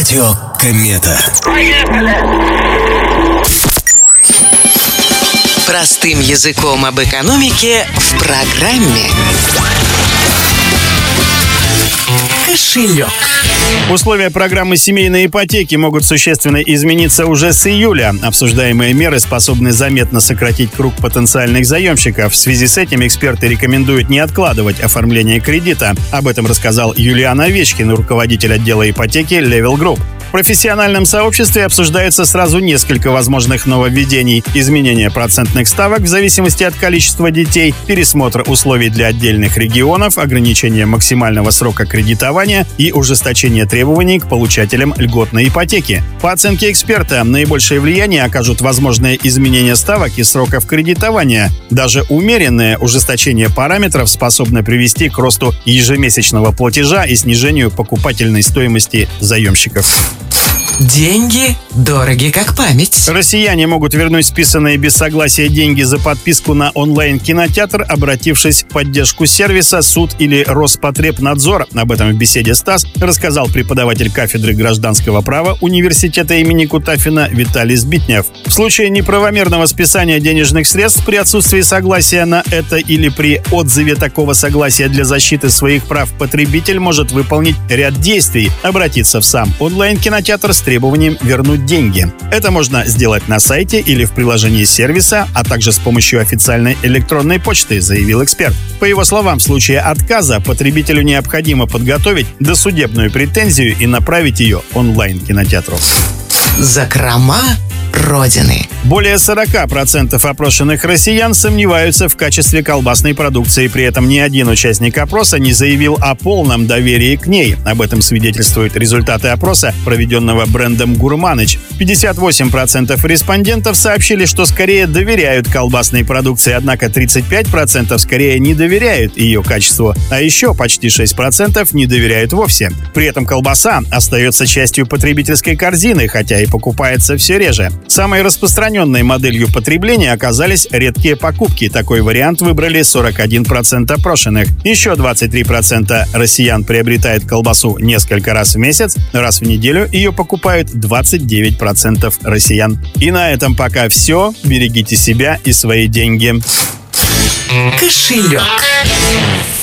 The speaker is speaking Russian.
Радио Комета. Простым языком об экономике в программе «Кошелек». Условия программы семейной ипотеки могут существенно измениться уже с июля. Обсуждаемые меры способны заметно сократить круг потенциальных заемщиков. В связи с этим эксперты рекомендуют не откладывать оформление кредита. Об этом рассказал Юлиан Овечкин, руководитель отдела ипотеки Level Group. В профессиональном сообществе обсуждается сразу несколько возможных нововведений: изменение процентных ставок в зависимости от количества детей, пересмотр условий для отдельных регионов, ограничение максимального срока кредитования и ужесточение требований к получателям льготной ипотеки. По оценке эксперта, наибольшее влияние окажут возможные изменения ставок и сроков кредитования. Даже умеренное ужесточение параметров способно привести к росту ежемесячного платежа и снижению покупательной стоимости заемщиков. Деньги дороги как память. Россияне могут вернуть списанные без согласия деньги за подписку на онлайн-кинотеатр, обратившись в поддержку сервиса, суд или Роспотребнадзор. Об этом в беседе с ТАСС рассказал преподаватель кафедры гражданского права университета имени Кутафина Виталий Сбитнев. В случае неправомерного списания денежных средств при отсутствии согласия на это или при отзыве такого согласия для защиты своих прав потребитель может выполнить ряд действий: обратиться в сам онлайн-кинотеатр с требованием вернуть деньги. Это можно сделать на сайте или в приложении сервиса, а также с помощью официальной электронной почты, заявил эксперт. По его словам, в случае отказа потребителю необходимо подготовить досудебную претензию и направить ее онлайн-кинотеатру. Закрома Родины. Более 40% опрошенных россиян сомневаются в качестве колбасной продукции. При этом ни один участник опроса не заявил о полном доверии к ней. Об этом свидетельствуют результаты опроса, проведенного брендом «Гурманыч». 58% респондентов сообщили, что скорее доверяют колбасной продукции, однако 35% скорее не доверяют ее качеству, а еще почти 6% не доверяют вовсе. При этом колбаса остается частью потребительской корзины, хотя и покупается все реже. Самой распространенной моделью потребления оказались редкие покупки. Такой вариант выбрали 41% опрошенных. Еще 23% россиян приобретают колбасу несколько раз в месяц. Раз в неделю ее покупают 29% россиян. И на этом пока все. Берегите себя и свои деньги. Кошелек.